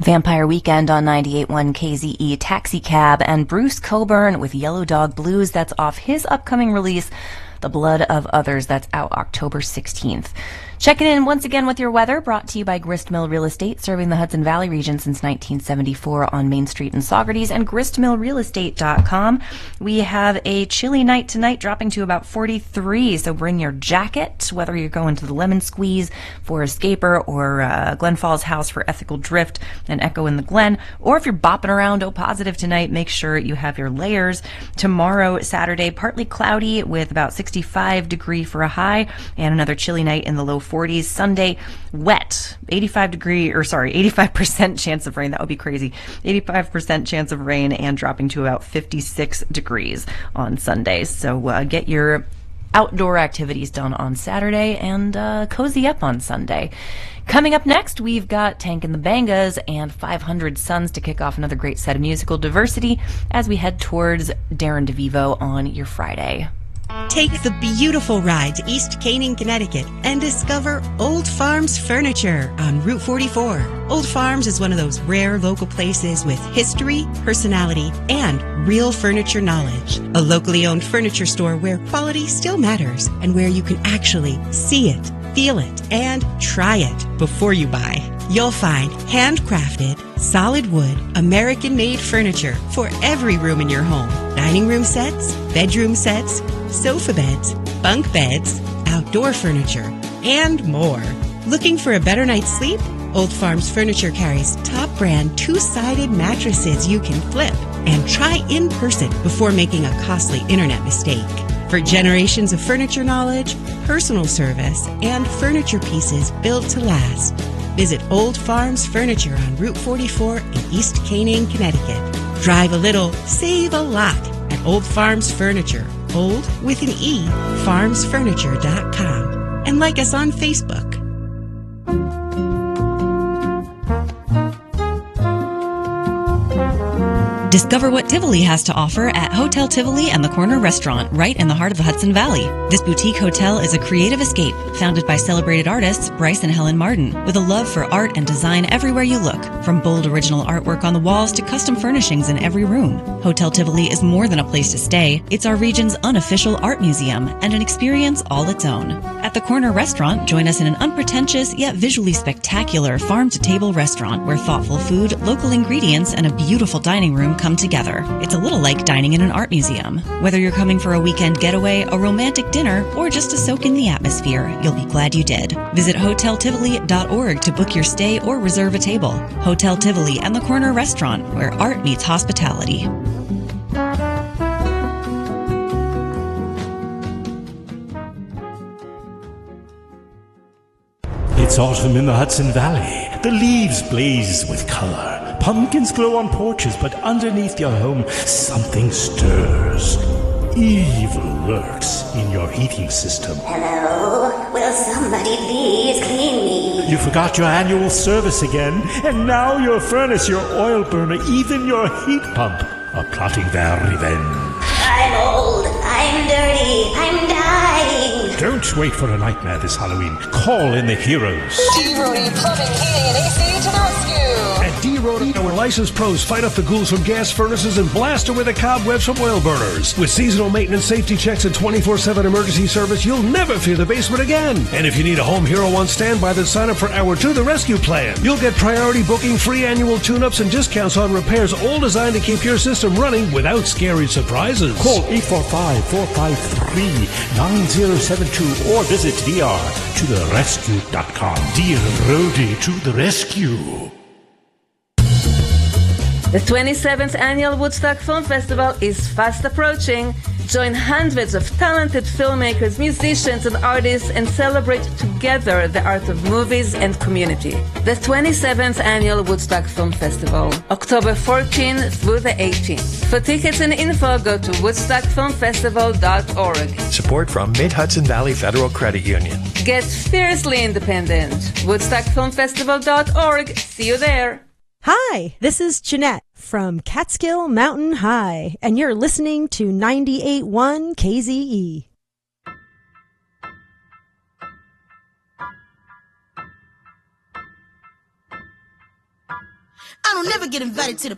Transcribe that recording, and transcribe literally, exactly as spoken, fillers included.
Vampire Weekend on ninety-eight point one K Z E, Taxi Cab, and Bruce Coburn with Yellow Dog Blues. That's off his upcoming release, The Blood of Others. That's out October sixteenth. Checking in once again with your weather, brought to you by Gristmill Real Estate, serving the Hudson Valley region since nineteen seventy-four on Main Street in Saugerties, and gristmill real estate dot com. We have a chilly night tonight, dropping to about forty-three, so bring your jacket, whether you're going to the Lemon Squeeze for Escaper or uh, Glen Falls House for Ethical Drift and Echo in the Glen, or if you're bopping around O Positive tonight, make sure you have your layers. Tomorrow, Saturday, partly cloudy with about sixty-five degree for a high, and another chilly night in the low forties. Sunday, wet, eighty-five degree, or sorry, eighty-five percent chance of rain. That would be crazy. eighty-five percent chance of rain, and dropping to about fifty-six degrees on Sunday. So uh, get your outdoor activities done on Saturday and uh, cozy up on Sunday. Coming up next, we've got Tank and the Bangas and five hundred Suns to kick off another great set of musical diversity as we head towards Darren DeVivo on your Friday. Take the beautiful ride to East Canaan, Connecticut, and discover Old Farms Furniture on Route forty-four. Old Farms is one of those rare local places with history, personality, and real furniture knowledge. A locally owned furniture store where quality still matters and where you can actually see it, feel it, and try it before you buy. You'll find handcrafted, solid wood, American-made furniture for every room in your home. Dining room sets, bedroom sets, sofa beds, bunk beds, outdoor furniture, and more. Looking for a better night's sleep? Old Farms Furniture carries top brand two-sided mattresses you can flip and try in person before making a costly internet mistake. For generations of furniture knowledge, personal service, and furniture pieces built to last, visit Old Farms Furniture on Route forty-four in East Canaan, Connecticut. Drive a little, save a lot at Old Farms Furniture. Old with an E, farms furniture dot com. And like us on Facebook. Discover what Tivoli has to offer at Hotel Tivoli and the Corner Restaurant, right in the heart of the Hudson Valley. This boutique hotel is a creative escape, founded by celebrated artists Bryce and Helen Martin, with a love for art and design everywhere you look, from bold original artwork on the walls to custom furnishings in every room. Hotel Tivoli is more than a place to stay. It's our region's unofficial art museum and an experience all its own. At the Corner Restaurant, join us in an unpretentious yet visually spectacular farm-to-table restaurant where thoughtful food, local ingredients, and a beautiful dining room come together. It's a little like dining in an art museum. Whether you're coming for a weekend getaway, a romantic dinner, or just to soak in the atmosphere, you'll be glad you did. Visit hotel tivoli dot org to book your stay or reserve a table. Hotel Tivoli and the Corner Restaurant, where art meets hospitality. It's autumn in the Hudson Valley. The leaves blaze with color. Pumpkins glow on porches, but underneath your home, something stirs. Evil lurks in your heating system. Hello? Will somebody please clean me? You forgot your annual service again, and now your furnace, your oil burner, even your heat pump are plotting their revenge. I'm old. I'm dirty. I'm dying. Don't wait for a nightmare this Halloween. Call in the heroes. D-Rody Plumbing, Heating, and A C to the rescue. At D-Rody, our licensed pros fight off the ghouls from gas furnaces and blast away the cobwebs from oil burners. With seasonal maintenance, safety checks, and twenty-four seven emergency service, you'll never fear the basement again. And if you need a home hero on standby, then sign up for Hour two, the Rescue Plan. You'll get priority booking, free annual tune-ups, and discounts on repairs, all designed to keep your system running without scary surprises. Call eight four five, four five three, nine zero seven two or visit D R to the rescue dot com. D-Rody to the rescue. The twenty-seventh Annual Woodstock Film Festival is fast approaching. Join hundreds of talented filmmakers, musicians, and artists and celebrate together the art of movies and community. The twenty-seventh Annual Woodstock Film Festival, October fourteenth through the eighteenth. For tickets and info, go to woodstock film festival dot org. Support from Mid-Hudson Valley Federal Credit Union. Get fiercely independent. woodstock film festival dot org. See you there. Hi, this is Jeanette from Catskill Mountain High, and you're listening to ninety-eight point one K Z E. don't never get invited to the